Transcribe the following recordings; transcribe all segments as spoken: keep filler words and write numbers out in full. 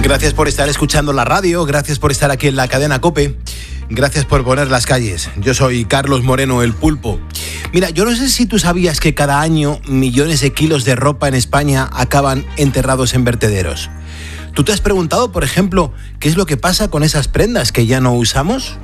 Gracias por estar escuchando la radio, gracias por estar aquí en la cadena COPE, gracias por poner las calles. Yo soy Carlos Moreno, el Pulpo. Mira, yo no sé si tú sabías que cada año millones de kilos de ropa en España acaban enterrados en vertederos. ¿Tú te has preguntado, por ejemplo, qué es lo que pasa con esas prendas que ya no usamos?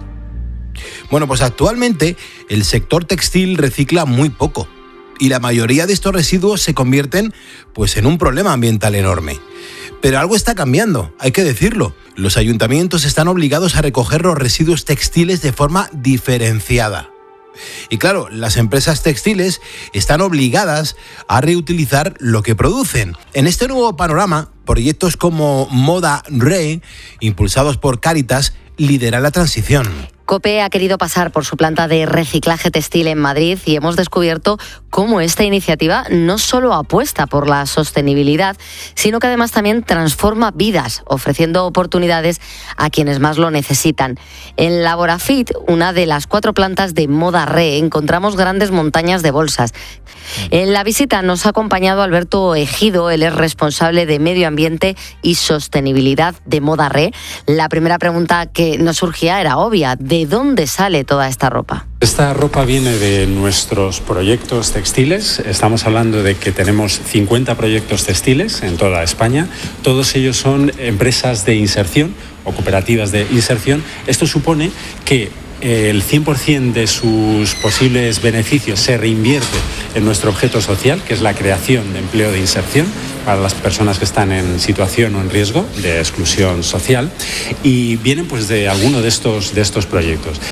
Bueno, pues actualmente el sector textil recicla muy poco y la mayoría de estos residuos se convierten pues en un problema ambiental enorme. Pero algo está cambiando, hay que decirlo. Los ayuntamientos están obligados a recoger los residuos textiles de forma diferenciada. Y claro, las empresas textiles están obligadas a reutilizar lo que producen. En este nuevo panorama, proyectos como Moda Re, impulsados por Cáritas, lideran la transición. COPE ha querido pasar por su planta de reciclaje textil en Madrid y hemos descubierto cómo esta iniciativa no solo apuesta por la sostenibilidad, sino que además también transforma vidas, ofreciendo oportunidades a quienes más lo necesitan. En Laborafit, una de las cuatro plantas de Moda Re, encontramos grandes montañas de bolsas. En la visita nos ha acompañado Alberto Ejido, él es responsable de Medio Ambiente y Sostenibilidad de Moda Re. La primera pregunta que nos surgía era obvia: ¿de dónde sale toda esta ropa? Esta ropa viene de nuestros proyectos textiles. Estamos hablando de que tenemos cincuenta proyectos textiles en toda España. Todos ellos son empresas de inserción o cooperativas de inserción. Esto supone que el cien por ciento de sus posibles beneficios se reinvierte en nuestro objeto social, que es la creación de empleo de inserción para las personas que están en situación o en riesgo de exclusión social, y vienen pues de alguno de estos, de estos proyectos.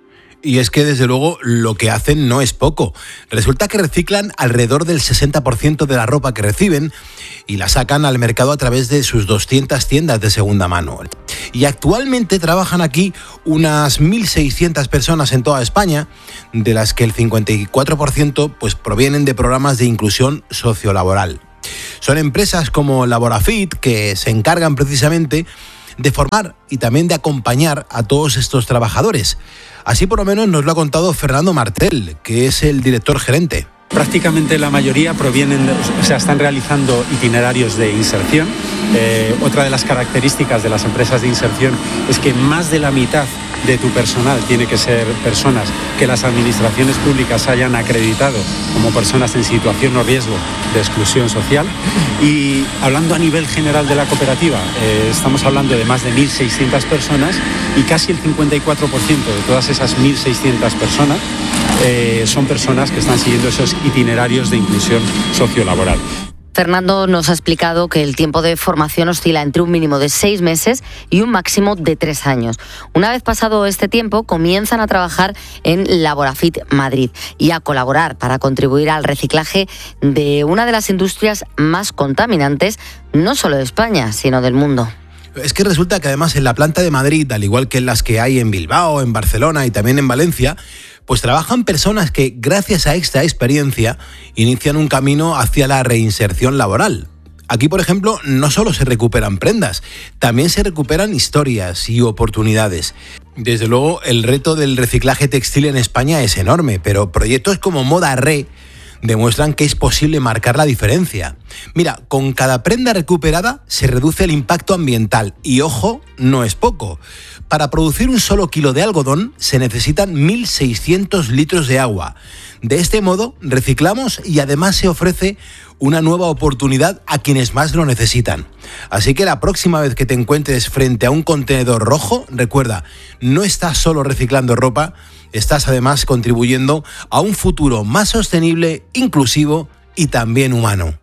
Y es que, desde luego, lo que hacen no es poco. Resulta que reciclan alrededor del sesenta por ciento de la ropa que reciben y la sacan al mercado a través de sus doscientas tiendas de segunda mano. Y actualmente trabajan aquí unas mil seiscientas personas en toda España, de las que el cincuenta y cuatro por ciento pues, provienen de programas de inclusión sociolaboral. Son empresas como Laborafit que se encargan precisamente de formar y también de acompañar a todos estos trabajadores. Así por lo menos nos lo ha contado Fernando Martel, que es el director gerente. Prácticamente la mayoría provienen, de, o sea, están realizando itinerarios de inserción. Eh, otra de las características de las empresas de inserción es que más de la mitad de tu personal tiene que ser personas que las administraciones públicas hayan acreditado como personas en situación o riesgo de exclusión social. Y hablando a nivel general de la cooperativa, eh, estamos hablando de más de mil seiscientas personas y casi el cincuenta y cuatro por ciento de todas esas mil seiscientas personas eh, son personas que están siguiendo esos itinerarios de inclusión sociolaboral. Fernando nos ha explicado que el tiempo de formación oscila entre un mínimo de seis meses y un máximo de tres años. Una vez pasado este tiempo, comienzan a trabajar en Laborafit Madrid y a colaborar para contribuir al reciclaje de una de las industrias más contaminantes, no solo de España, sino del mundo. Es que resulta que además en la planta de Madrid, al igual que en las que hay en Bilbao, en Barcelona y también en Valencia, pues trabajan personas que, gracias a esta experiencia, inician un camino hacia la reinserción laboral. Aquí, por ejemplo, no solo se recuperan prendas, también se recuperan historias y oportunidades. Desde luego, el reto del reciclaje textil en España es enorme, pero proyectos como Moda Re demuestran que es posible marcar la diferencia. Mira, con cada prenda recuperada se reduce el impacto ambiental y, ojo, no es poco. Para producir un solo kilo de algodón se necesitan mil seiscientos litros de agua. De este modo, reciclamos y además se ofrece una nueva oportunidad a quienes más lo necesitan. Así que la próxima vez que te encuentres frente a un contenedor rojo, recuerda, no estás solo reciclando ropa, estás además contribuyendo a un futuro más sostenible, inclusivo y también humano.